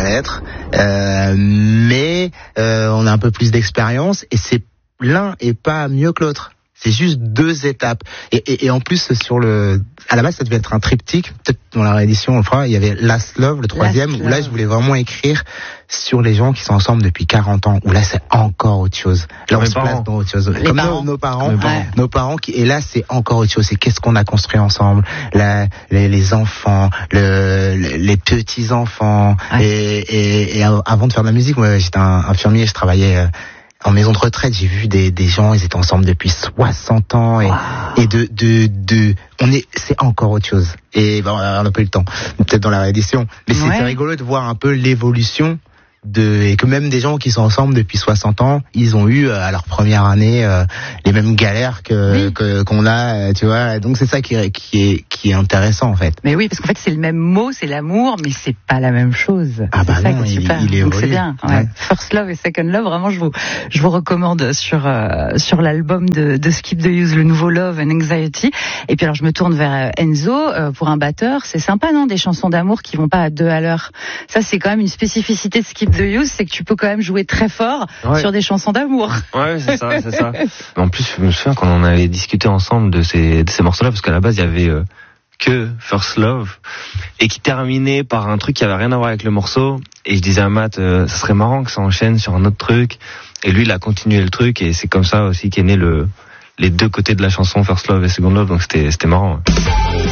connaître, mais on a un peu plus d'expérience et c'est l'un est pas mieux que l'autre. C'est juste 2 étapes. Et en plus, à la base, ça devait être un triptyque. Peut-être dans la réédition, on le fera. Il y avait Last Love, le 3e, où là, je voulais vraiment écrire sur les gens qui sont ensemble depuis 40 ans, où là, c'est encore autre chose. Là, on se place dans autre chose. Comme nos parents. Nos parents et là, c'est encore autre chose. C'est qu'est-ce qu'on a construit ensemble. Les enfants, les petits-enfants. Ouais. Et avant de faire de la musique, moi, j'étais un infirmier, je travaillais, en maison de retraite, j'ai vu des gens, ils étaient ensemble depuis 60 ans et c'est encore autre chose. Et on n'a pas eu le temps, peut-être dans la réédition. Mais c'était rigolo de voir un peu l'évolution et que même des gens qui sont ensemble depuis 60 ans, ils ont eu à leur première année les mêmes galères qu'on a, tu vois. Donc c'est ça qui est intéressant en fait. Mais oui, parce qu'en fait c'est le même mot, c'est l'amour, mais c'est pas la même chose. Ah bah non, il évolue. Donc c'est bien. Ouais. First Love et Second Love, vraiment je vous recommande sur l'album de Skip the Use, le nouveau Love and Anxiety. Et puis alors je me tourne vers Enzo pour un batteur. C'est sympa, non, des chansons d'amour qui vont pas à 2 à l'heure. Ça c'est quand même une spécificité de Skip the Use, c'est que tu peux quand même jouer très fort sur des chansons d'amour. Ouais, c'est ça. En plus, je me souviens quand on avait discuté ensemble de ces morceaux-là, parce qu'à la base, il y avait que First Love, et qui terminait par un truc qui avait rien à voir avec le morceau, et je disais à Matt, ça serait marrant que ça enchaîne sur un autre truc, et lui, il a continué le truc, et c'est comme ça aussi qu'est né les 2 côtés de la chanson, First Love et Second Love, donc c'était marrant.